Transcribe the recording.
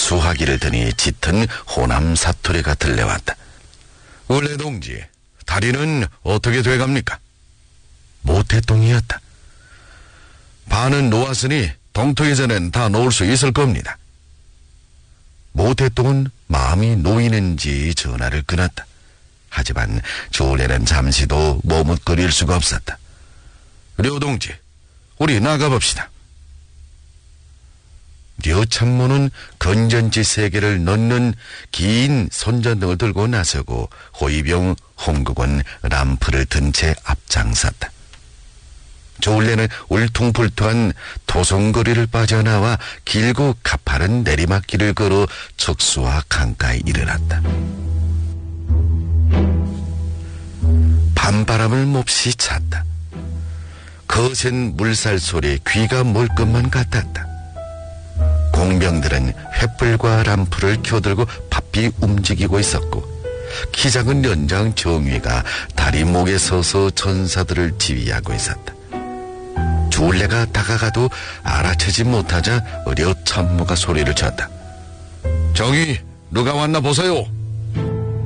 수화기를 드니 짙은 호남 사투리가 들려왔다. 원래 동지, 다리는 어떻게 돼갑니까? 모태똥이었다. 반은 놓았으니 동토기 전엔 다 놓을 수 있을 겁니다. 모태똥은 마음이 놓이는지 전화를 끊었다. 하지만 조울래는 잠시도 머뭇거릴 수가 없었다. 료동지, 우리 나가봅시다. 료참모는 건전지 3개를 넣는 긴 손전등을 들고 나서고 호위병 홍국은 람프를 든 채 앞장섰다. 조울래는 울퉁불퉁한 도성거리를 빠져나와 길고 가파른 내리막길을 걸어 척수와 강가에 이르렀다. 밤바람을 몹시 찼다. 거센 물살 소리에 귀가 멀 것만 같았다. 공병들은 횃불과 람프를 켜들고 바삐 움직이고 있었고 키 작은 연장 정위가 다리 목에 서서 전사들을 지휘하고 있었다. 조울래가 다가가도 알아채지 못하자 료참모가 소리를 쳤다. 저기 누가 왔나 보세요.